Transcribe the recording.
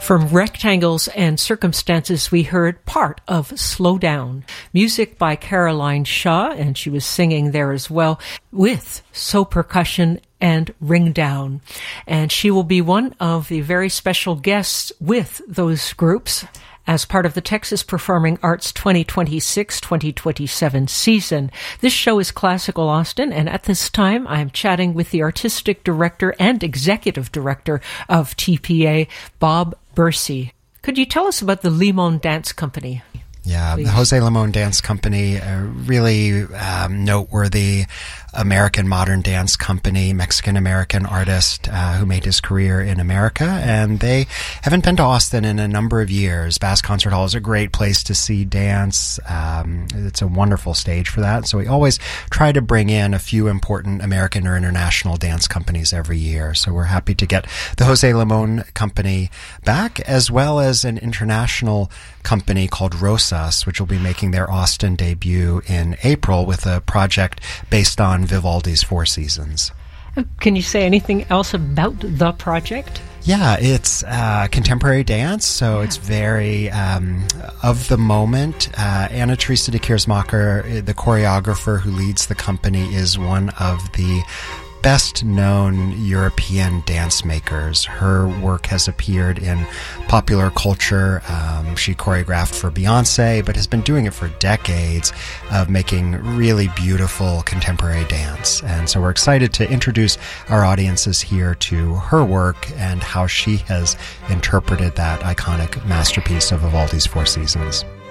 From Rectangles and Circumstances, we heard part of Slow Down, music by Caroline Shaw, and she was singing there as well with So Percussion and Ring Down. And she will be one of the very special guests with those groups as part of the Texas Performing Arts 2026-2027 season. This show is Classical Austin, and at this time I'm chatting with the artistic director and executive director of TPA, Bob Bursey. Could you tell us about the Limon Dance Company? Yeah, please? The Jose Limon Dance Company, a really noteworthy American modern dance company, Mexican-American artist who made his career in America, and they haven't been to Austin in a number of years. Bass Concert Hall is a great place to see dance. It's a wonderful stage for that, so we always try to bring in a few important American or international dance companies every year. So we're happy to get the Jose Limon Company back, as well as an international company called Rosas, which will be making their Austin debut in April with a project based on Vivaldi's Four Seasons. Can you say anything else about the project? Yeah, it's contemporary dance, so it's very of the moment. Anna Teresa de Kiersmacher, the choreographer who leads the company, is one of the best-known European dance makers. Her work has appeared in popular culture. She choreographed for Beyonce, but has been doing it for decades of making really beautiful contemporary dance. And so we're excited to introduce our audiences here to her work and how she has interpreted that iconic masterpiece of Vivaldi's Four Seasons.